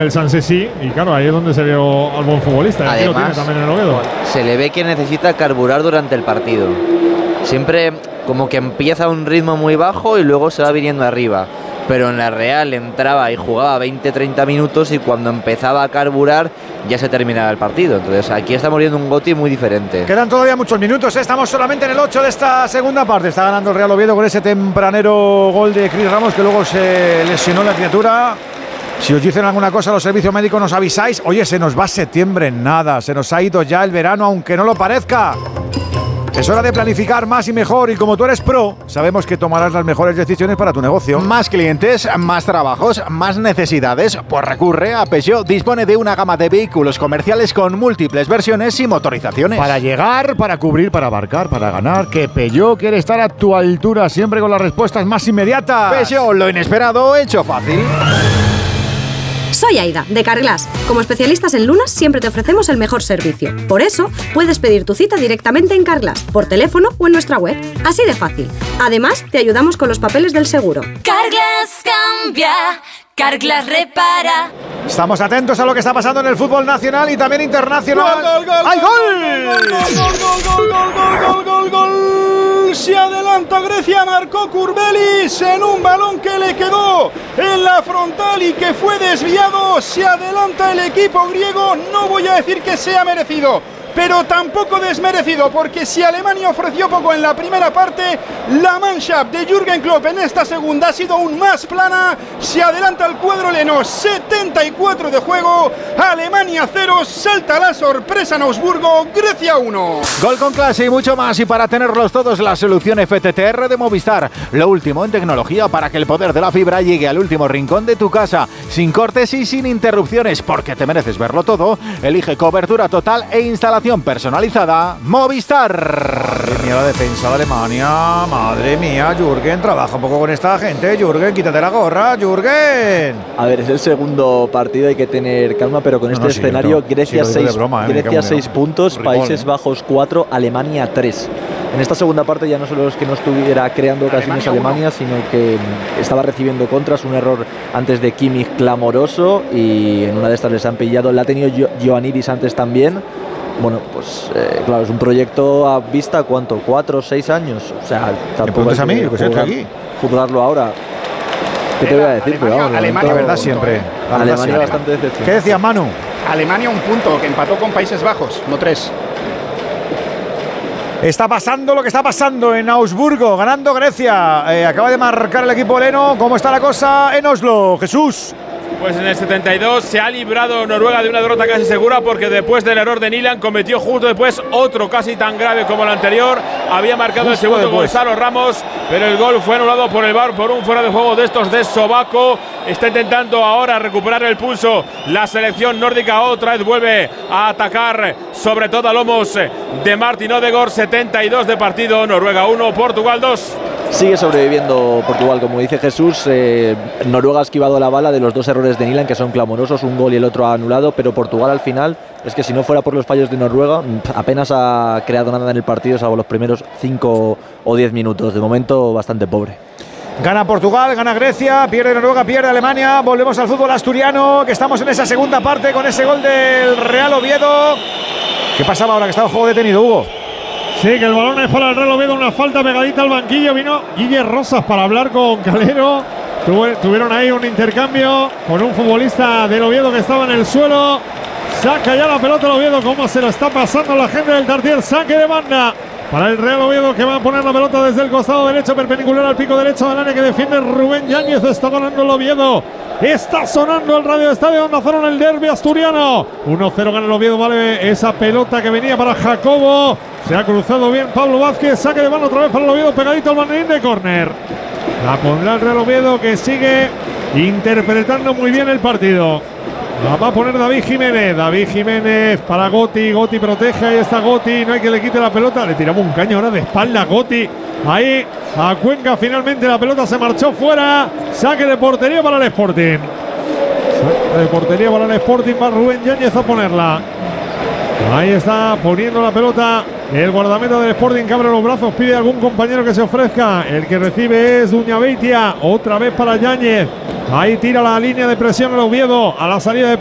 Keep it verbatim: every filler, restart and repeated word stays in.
el Sanssouci, y claro, ahí es donde se vio al buen futbolista. Aquí lo tiene también en el Oviedo. Se le ve que necesita carburar durante el partido. Siempre como que empieza a un ritmo muy bajo y luego se va viniendo arriba. Pero en la Real entraba y jugaba veinte treinta minutos y cuando empezaba a carburar ya se terminaba el partido. Entonces aquí estamos viendo un Goti muy diferente. Quedan todavía muchos minutos, ¿eh? Estamos solamente en el ocho de esta segunda parte. Está ganando el Real Oviedo con ese tempranero gol de Cris Ramos, que luego se lesionó la criatura. Si os dicen alguna cosa los servicios médicos nos avisáis. Oye, se nos va septiembre en nada, se nos ha ido ya el verano, aunque no lo parezca. Es hora de planificar más y mejor, y como tú eres pro, sabemos que tomarás las mejores decisiones para tu negocio. Más clientes, más trabajos, más necesidades. Pues recurre a Peugeot. Dispone de una gama de vehículos comerciales con múltiples versiones y motorizaciones. Para llegar, para cubrir, para abarcar, para ganar, que Peugeot quiere estar a tu altura, siempre con las respuestas más inmediatas. Peugeot, lo inesperado hecho fácil. Soy Aida, de Carglass. Como especialistas en lunas, siempre te ofrecemos el mejor servicio. Por eso, puedes pedir tu cita directamente en Carglass, por teléfono o en nuestra web. Así de fácil. Además, te ayudamos con los papeles del seguro. Carglass cambia, Carglass repara. Estamos atentos a lo que está pasando en el fútbol nacional y también internacional. ¡Gol, gol, gol! ¡Hay gol! ¡Gol, gol, gol, gol, gol, gol, gol, gol, gol! Se adelanta Grecia, marcó Kurbelis en un balón que le quedó en la frontal y que fue desviado. Se adelanta el equipo griego. No voy a decir que sea merecido, pero tampoco desmerecido, porque si Alemania ofreció poco en la primera parte, la Mannschaft de Jürgen Klopp en esta segunda ha sido aún más plana. Se adelanta el cuadro leno, setenta y cuatro de juego, Alemania cero, salta la sorpresa en Augsburgo, Grecia uno. Gol con clase y mucho más, y para tenerlos todos, la solución F T T R de Movistar. Lo último en tecnología para que el poder de la fibra llegue al último rincón de tu casa, sin cortes y sin interrupciones, porque te mereces verlo todo. Elige cobertura total e instalación personalizada Movistar. Madre mía, la defensa de Alemania. Madre mía, Jürgen, trabaja un poco con esta gente. Jürgen, quítate la gorra, Jürgen. A ver, es el segundo partido, hay que tener calma, pero con no, este no, sí, escenario, no, Grecia sí, seis broma, eh, Grecia seis puntos, Rigol, Países eh. Bajos cuatro, Alemania tres. En esta segunda parte ya no solo es que no estuviera creando ocasiones Alemania, Alemania sino que estaba recibiendo contras, un error antes de Kimmich clamoroso, y en una de estas les han pillado. La ha tenido jo Ioannidis antes también. Bueno, pues eh, claro, es un proyecto a vista, ¿cuánto? ¿Cuatro o seis años? O sea, tampoco hay que a mí, que juzgar, aquí. juzgarlo ahora. ¿Qué te voy a decir? Alemania, Pero vamos, Alemania, La verdad siempre. La verdad Alemania siempre. bastante decepción. ¿Qué decía Manu? Alemania un punto, que empató con Países Bajos, no tres. Está pasando lo que está pasando en Augsburgo, ganando Grecia. Eh, acaba de marcar el equipo leno. ¿Cómo está la cosa en Oslo, Jesús? Pues en el setenta y dos se ha librado Noruega de una derrota casi segura, porque después del error de Nilan cometió justo después otro casi tan grave como el anterior. Había marcado justo el segundo después. Gonzalo Ramos, pero el gol fue anulado por el V A R por un fuera de juego de estos de sobaco. Está intentando ahora recuperar el pulso la selección nórdica, otra vez vuelve a atacar, sobre todo a lomos de Martin Odegaard. setenta y dos de partido, Noruega uno, Portugal dos. Sigue sobreviviendo Portugal, como dice Jesús. eh, Noruega ha esquivado la bala de los dos errores de Nilan, que son clamorosos, un gol y el otro ha anulado, pero Portugal al final, es que si no fuera por los fallos de Noruega, apenas ha creado nada en el partido, salvo los primeros cinco o diez minutos. De momento bastante pobre. Gana Portugal, gana Grecia, pierde Noruega, pierde Alemania. Volvemos al fútbol asturiano, que estamos en esa segunda parte con ese gol del Real Oviedo. ¿Qué pasaba ahora que estaba el juego detenido, Hugo? Sí, que el balón es para el Real Oviedo, una falta pegadita al banquillo. Vino Guille Rosas para hablar con Calero. Tuvieron ahí un intercambio con un futbolista del Oviedo que estaba en el suelo. Saca ya la pelota el Oviedo, como se lo está pasando la gente del Tartier. Saque de banda para el Real Oviedo, que va a poner la pelota desde el costado derecho, perpendicular al pico derecho del área, que defiende Rubén Yáñez. Está ganando el Oviedo. Está sonando el radio estadio Onda Cero en el derbi asturiano. uno cero gana el Oviedo, vale esa pelota que venía para Jacobo. Se ha cruzado bien Pablo Vázquez. Saque de mano otra vez para el Oviedo, pegadito al banderín de córner. La pondrá el Real Oviedo, que sigue interpretando muy bien el partido. La va a poner David Jiménez. David Jiménez para Goti. Goti protege. Ahí está Goti. No hay que le quite la pelota. Le tiramos un caño ahora de espalda a Goti. Ahí a Cuenca. Finalmente la pelota se marchó fuera. Saque de portería para el Sporting. Saque de portería para el Sporting. Va Rubén Yáñez a ponerla. Ahí está poniendo la pelota El guardameta del Sporting que abre los brazos, pide a algún compañero que se ofrezca. El que recibe es Duñabeitia, otra vez para Yáñez. Ahí tira la línea de presión el Oviedo a la salida de